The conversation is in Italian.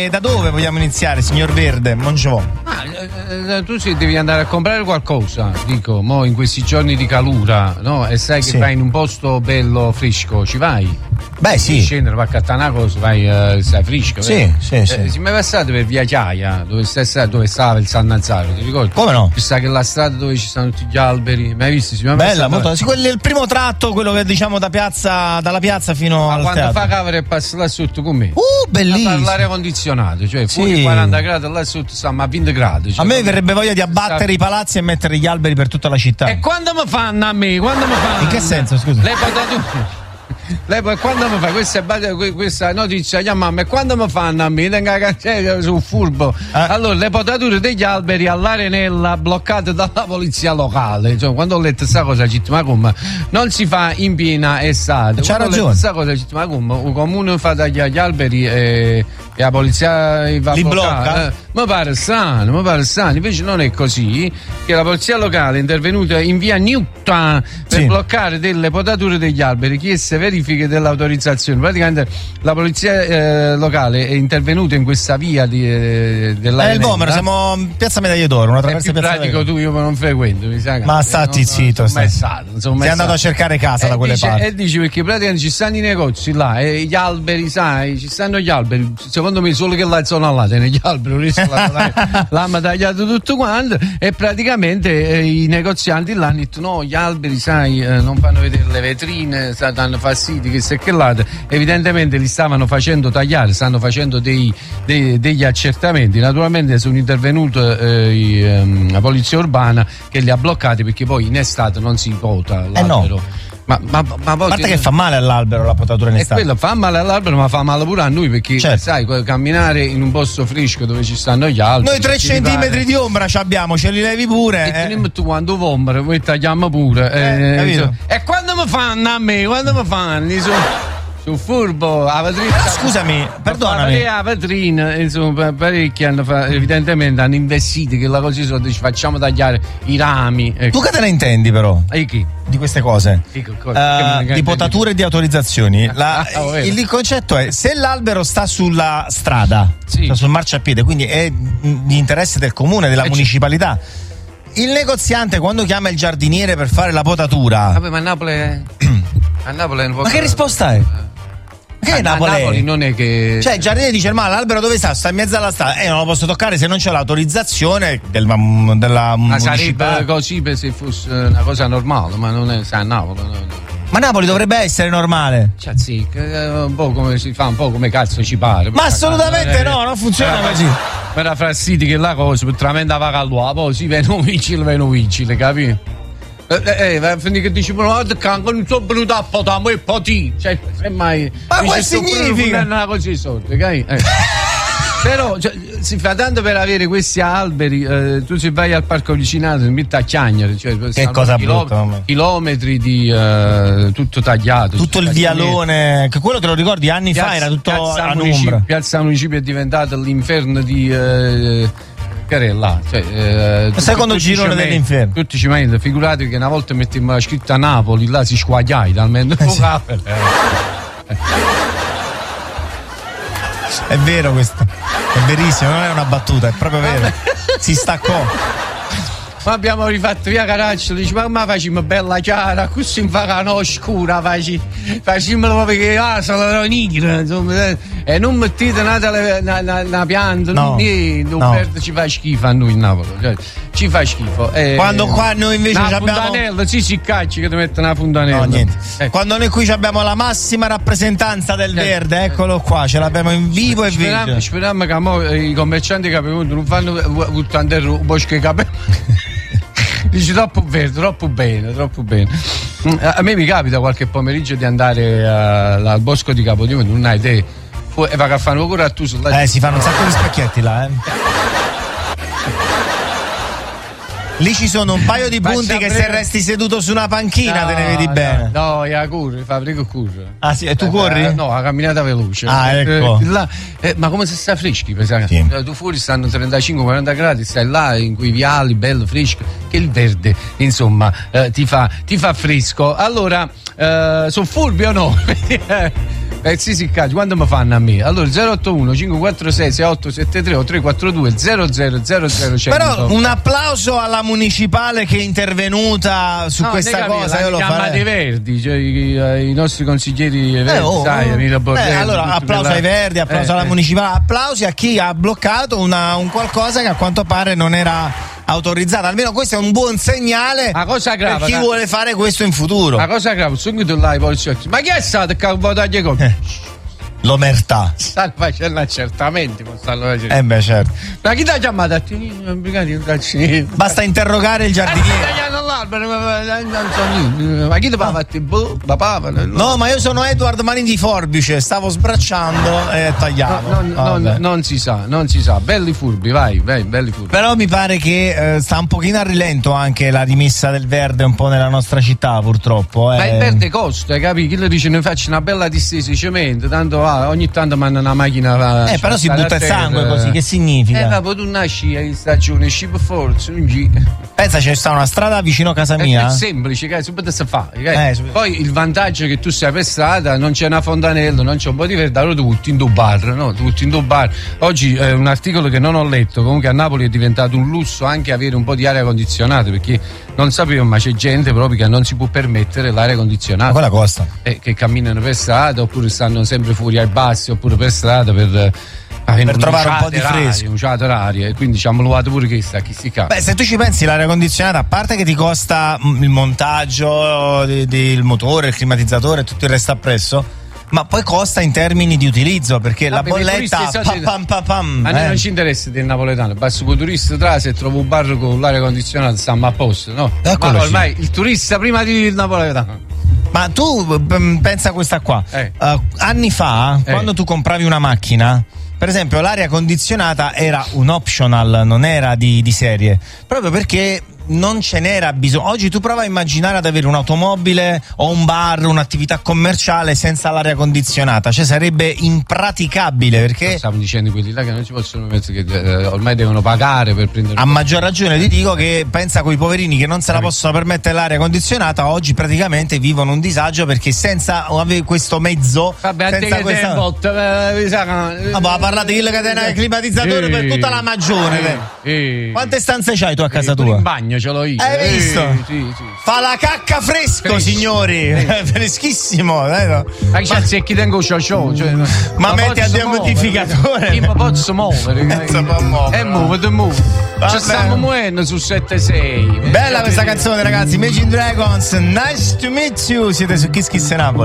E da dove vogliamo iniziare, signor Verde? Mongiò. Tu devi andare a comprare qualcosa, dico, mo in questi giorni di calura, no? E sai che vai in un posto bello fresco, ci vai? Beh, sì. Scendere, vai a cattare una cosa, vai, stai fresco. Sì. Si mi è passato per via Chiaia, dove stava il San Nazaro, ti ricordi? Come no? Ci sta che la strada dove ci stanno tutti gli alberi, mai visto? Bella, molto. Sì, quello è il primo tratto, quello che diciamo dalla piazza fino al quando teatro. Fa cavere e passa là sotto con me. Bellissimo. L'aria condizionata, cioè fuori 40 gradi, là sotto stiamo a 20 gradi. Cioè, a me verrebbe voglia di abbattere i palazzi e mettere gli alberi per tutta la città. E quando mi fanno a me? Quando mi fanno? In che senso, scusa? Le potature. Quando mi fa questa notizia a mamma, e quando mi fanno a me sul furbo, allora le potature degli alberi all'Arenella bloccate dalla polizia locale, cioè, quando ho letto questa cosa ma come non si fa in piena estate, c'ha ragione, questa cosa ma come il comune fa tagliare gli alberi e la polizia li blocca? Mi pare strano, invece non è così, che la polizia locale è intervenuta in via Newton per bloccare delle potature degli alberi, chiese verifiche dell'autorizzazione. Praticamente la polizia locale è intervenuta in questa via della il Vomero, siamo in Piazza Medaglie d'Oro, una traversa più Piazza pratico tu, io non frequento, mi sa. Ma stati zitto, sei andato a cercare casa da quelle parti. E dici perché praticamente ci stanno i negozi là e gli alberi, sai, ci stanno gli alberi, secondo me solo che là zona là negli alberi l'hanno tagliato tutto quanto e praticamente i negozianti là hanno detto no, gli alberi sai non fanno vedere le vetrine, danno fastidio, che se che là, evidentemente li stavano facendo tagliare, stanno facendo degli accertamenti. Naturalmente sono intervenuto la polizia urbana che li ha bloccati perché poi in estate non si vota l'albero. No. Ma a parte che fa male all'albero la potatura in estate. E quello fa male all'albero, ma fa male pure a noi perché sai, camminare in un posto fresco dove ci stanno gli alberi. Noi 3 centimetri di ombra ci abbiamo, ce li levi pure. E tu quando ombra, poi tagliamo pure. Capito? E quando mi fanno a me? Quando mi fanno? Sul furbo, la vetrina. Scusami, perdonami. La vetrina, insomma, parecchi evidentemente hanno investito che la così ci facciamo tagliare i rami. Tu che te ne intendi però? E chi? Di queste cose? Di potature e di autorizzazioni. Il concetto è: se l'albero sta sulla strada, cioè sul marciapiede, quindi è di interesse del comune, della municipalità. Il negoziante quando chiama il giardiniere per fare la potatura. Vabbè, ma a Napoli ma che risposta è? Che Napoli non è che. Cioè il giardiniere dice: ma l'albero dove sta? Sta in mezzo alla strada. Non lo posso toccare se non c'è l'autorizzazione della ma sarebbe così se fosse una cosa normale, ma non è, sai, a Napoli. No. Ma Napoli dovrebbe essere normale. Cioè, sì, un po' come si fa, un po' come cazzo ci pare. Ma assolutamente no, non funziona così. Ma era frassiti che la cosa, tramente va all'uomo, poi si veno vigile, capi? Va a finire che dici, ma non sono venuto a potamo e poti. Cioè, semmai. Ma che significa? Non è così sorte, capi? Però si fa tanto per avere questi alberi, tu se vai al parco vicinato mi metti a chiagnere, cioè, che cosa chilometri di tutto tagliato, tutto il vialone, che quello te lo ricordi anni fa era tutto all'ombra. Piazza Municipio è diventato l'inferno di Carella, cioè, secondo girone dell'inferno. Tutti ci mettano, figurati che una volta mettiamo la scritta Napoli, là si squagliai talmente È vero questo, è verissimo, non è una battuta, è proprio vero. Si staccò. Ma abbiamo rifatto via Caracciolo, dice ma facciamo bella chiara, così mi fa no scura, facciamo perché sono nigra, insomma, e non mettete una pianta, no, niente, no. Verde ci fa schifo a noi in Napoli, cioè, ci fa schifo. Quando qua noi invece abbiamo una fontanella, si cacci che ti mettono una fontanella. No, niente. Quando noi qui abbiamo la massima rappresentanza del verde, eccolo qua, ce l'abbiamo in vivo e vivo. Speriamo che i commercianti che abbiamo non fanno buttando il bosco ai capelli. Dici troppo verde, troppo bene. A me mi capita qualche pomeriggio di andare al bosco di Capodimonte, non hai idea. E va a fare un cura a tu sulla. Si fanno un sacco di specchietti là, Lì ci sono un paio di punti che se resti seduto su una panchina te ne vedi bene. No, io corro, fabbrico corro. Ah sì, e tu corri? No, la camminata veloce. Ah, ecco. Ma come se sta freschi, sì. Tu fuori stanno 35-40 gradi, stai là in quei viali, bello fresco, che il verde, insomma, ti fa fresco. Allora, sono furbi o no? sì, quando mi fanno a me? Allora 081 546 6873 o 342 0000. Però un applauso alla municipale che è intervenuta su questa cosa. Io lo farei. Verdi, cioè i nostri consiglieri verdi, sai, Emilio Borrelli. Allora applauso ai Verdi, applauso alla municipale, applausi a chi ha bloccato un qualcosa che a quanto pare non era autorizzata. Almeno questo è un buon segnale per chi vuole fare questo in futuro. La cosa grave, sono tu là i poliziotti. Ma chi è stato che ha votato i colpi? L'omertà. Stanno facendo accertamenti. Certo. Ma chi ti ha chiamato a te? Basta interrogare il giardiniere. Ma chi ti ha fatto? No, ma io sono Edward Mani di Forbice, stavo sbracciando e tagliavo. Non si sa. Belli furbi, vai, belli furbi. Però mi pare che sta un pochino a rilento anche la rimessa del verde un po' nella nostra città, purtroppo. Ma il verde costa, capi? Chi le dice ne faccio una bella distesa di cemento, tanto ogni tanto manda una macchina. Però si butta il sangue così, che significa? Capo, tu nasci in stagione, sci per forza, non gi. Pensa, c'è sta una strada vicino a casa mia. È semplice, subito si fa. Poi il vantaggio è che tu sei per strada, non c'è una fontanella, non c'è un po' di verde, allora tutti in due bar, no? Tutti in due bar. Oggi un articolo che non ho letto, comunque a Napoli è diventato un lusso anche avere un po' di aria condizionata, perché non sapevo, ma c'è gente proprio che non si può permettere l'aria condizionata. Ma quella costa. Che camminano per strada oppure stanno sempre fuori ai bassi oppure per strada per trovare un po' di fresco, e quindi ci hanno provato pure questa, chi si cava. Se tu ci pensi, l'aria condizionata, a parte che ti costa il montaggio del motore, il climatizzatore e tutto il resto appresso, ma poi costa in termini di utilizzo, perché la bolletta a noi non ci interessa del napoletano, basta con i turisti tra, se trovo un bar con l'aria condizionata stiamo a posto, no? Ma ormai il turista prima di il napoletano. Ma tu pensa a questa qua, anni fa quando tu compravi una macchina, per esempio l'aria condizionata era un optional, non era di serie, proprio perché non ce n'era bisogno. Oggi tu prova a immaginare ad avere un'automobile o un bar, un'attività commerciale senza l'aria condizionata, cioè sarebbe impraticabile, perché stiamo dicendo quelli là che non ci possono mettere, che ormai devono pagare per prendere. A maggior ragione ti dico che pensa quei poverini che non se la possono permettere l'aria condizionata, oggi praticamente vivono un disagio perché senza avere questo mezzo, senza questa parlate di catena del climatizzatore per tutta la Magione. Quante stanze c'hai tu a casa tua? In bagno ce l'ho io. Hai visto? Sì. Fa la cacca fresco, signori. Freschissimo. Ma c'è secchi tengo show, cioè, ma metti a demotificatore. Io mi posso muovere. Muove. Ci stiamo muovendo su 7-6. Bella questa canzone, ragazzi. Imagine Dragons, nice to meet you. Siete su Kiss Kiss Napoli.